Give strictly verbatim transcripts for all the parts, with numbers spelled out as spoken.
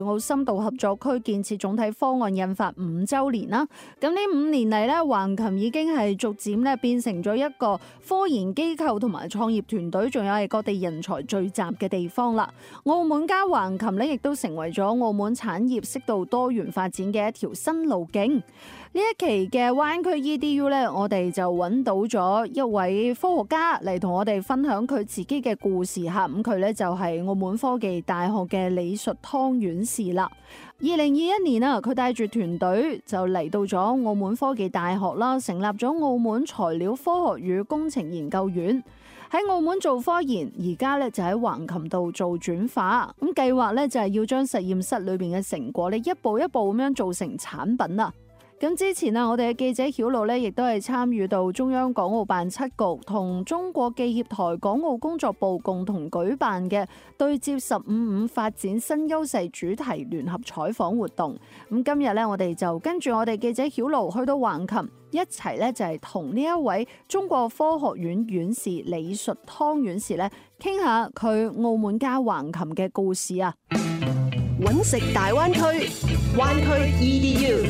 澳深度合作區建設總體方案印發五週年啦。咁呢五年嚟咧，橫琴已經係逐漸咧變成咗一個科研機構同埋創業團隊，仲有係各地人才聚集嘅地方啦。澳門加橫琴咧，亦都成為咗澳門產業適度多元發展嘅一條新路徑。呢一期嘅灣區 E D U 咧，我哋就揾到咗一位科學家嚟同我哋分享佢自己嘅故事嚇。咁佢咧就係澳門科技大學嘅李術湯院士啦。二零二一年啊，佢帶住團隊就嚟到咗澳門科技大學啦，成立咗澳門材料科學與工程研究院。喺澳門做科研，而家咧就喺橫琴度做轉化。咁計劃咧就係要將實驗室裏邊嘅成果咧一步一步咁樣做成產品啊！咁之前啊，我哋嘅記者曉露咧，亦都係參與到中央港澳辦七局同中國記協台港澳工作部共同舉辦嘅對接十五五發展新優勢主題聯合採訪活動。咁今日咧，我哋就跟住我哋記者曉露去到橫琴，一齊咧就係同呢一位中國科學院院士李術湯院士咧，傾下佢澳門加橫琴嘅故事啊！ 揾食大灣區，灣區 E D U。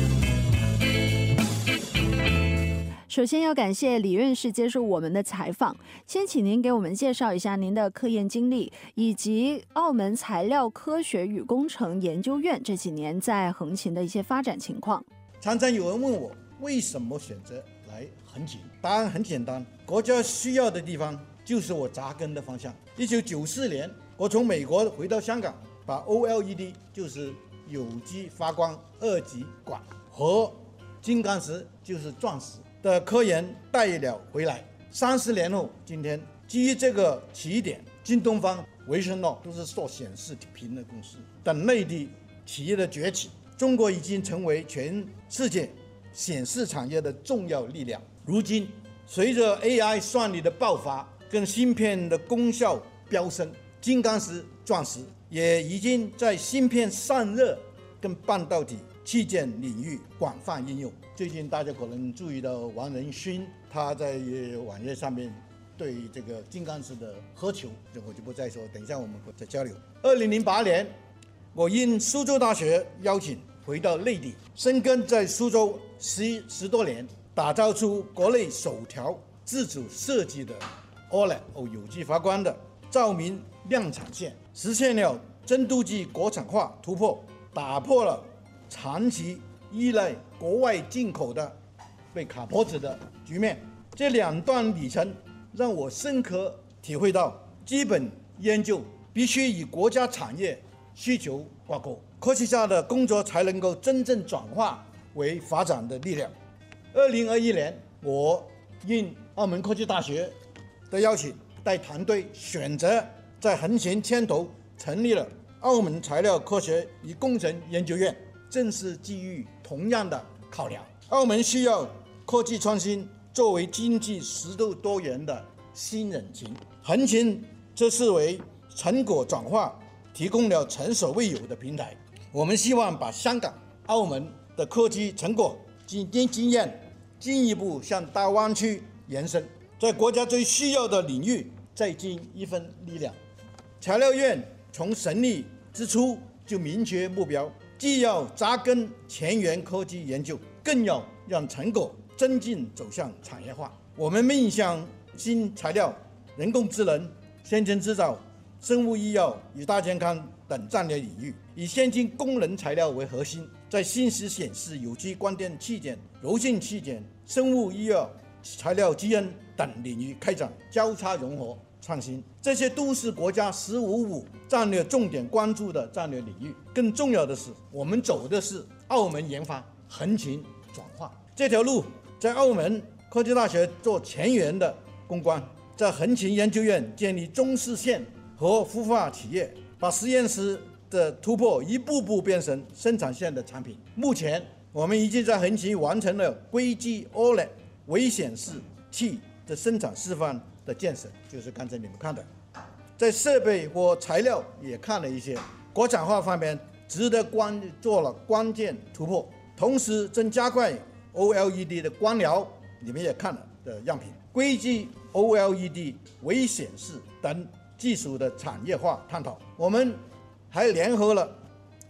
首先要感謝李院士接受我們的採訪，先請您給我們介紹一下您的科研經歷，以及澳門材料科學與工程研究院這幾年在橫琴的一些發展情況。 常常有人問我為什麼選擇來橫琴，答案很簡單，國家需要的地方就是我扎根的方向。一九九四年，我從美國回到香港，把 O L E D 就是有機發光二極管和金剛石就是鑽石的科研帶了回來。三十年後，今天基於這個起點，京東方、維生諾都是做顯示屏的公司，等內地企業的崛起，中國已經成為全世界顯示產業的重要力量。如今，隨着 A I 算力的爆發，跟芯片的功效飆升，金剛石、鑽石也已經在芯片散熱跟半導體器件領域廣泛應用。最近大家可能注意到王仁勳他在網頁上面對這個金剛石的渴求，這我就不再說，等一下我們會再交流。二零零八年，我應蘇州大學邀請回到內地，深耕在蘇州十十多年，打造出國內首條自主設計的 O L E D 有機發光的照明量產線，實現了增鍍機國產化突破，打破了長期依賴國外進口的被卡脖子的局面。這兩段里程讓我深刻體會到，基本研究必須與國家產業需求掛鈎，科學家的工作才能夠真正轉化為發展的力量。二零二一年，我應澳門科技大學的邀請，帶團隊選擇在橫琴牽頭成立了澳門材料科學與工程研究院。正是基於同樣的考量，澳門需要科技創新作為經濟適度多元的新引擎，橫琴則是為成果轉化提供了前所未有的平台。我們希望把香港、澳門的科技成果經經驗進一步向大灣區延伸，在國家最需要的領域再盡一份力量。材料院從成立之初就明確目標，既要扎根前沿科技研究，更要讓成果真正走向產業化。我們面向新材料、人工智能、先進製造、生物醫藥與大健康等戰略領域，以先進功能材料為核心，在信息顯示、有機光電器件、柔性器件、生物醫藥、材料基因等領域開展交叉融合創新，這些都是國家“十五五”戰略重點關注的戰略領域。更重要的是，我們走的是澳門研發橫琴轉化這條路，在澳門科技大學做前沿的攻關，在橫琴研究院建立中試線和孵化企業，把實驗室的突破一步步變成生產線的產品。目前，我們已經在橫琴完成了硅基 O L E D 微顯示器的生產示範的建設，就是剛才你們看的。在設備或材料也看了一些，國產化方面值得關做了關鍵突破，同時正加快 O L E D 的光療，你們也看了的樣品，硅基 O L E D 微顯示等技術的產業化探討。我們還聯合了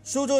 蘇州